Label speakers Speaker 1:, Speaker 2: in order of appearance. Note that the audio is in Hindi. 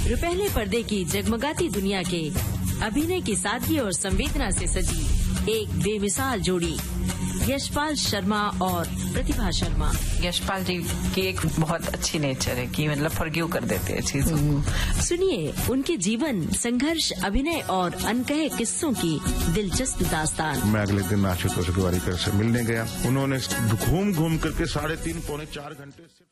Speaker 1: रुपहले पर्दे की जगमगाती दुनिया के अभिनय की सादगी और संवेदना से सजी एक बेमिसाल जोड़ी, यशपाल शर्मा और प्रतिभा शर्मा।
Speaker 2: यशपाल जी की एक बहुत अच्छी नेचर है कि मतलब फॉरगिव कर देते हैं चीजों को।
Speaker 1: सुनिए उनके जीवन, संघर्ष, अभिनय और अनकहे किस्सों की दिलचस्प दास्तान।
Speaker 3: मैं अगले दिन आशुतोष गोवारिकर से मिलने गया। उन्होंने घूम घूम करके 3.5 पौने 4 घंटे से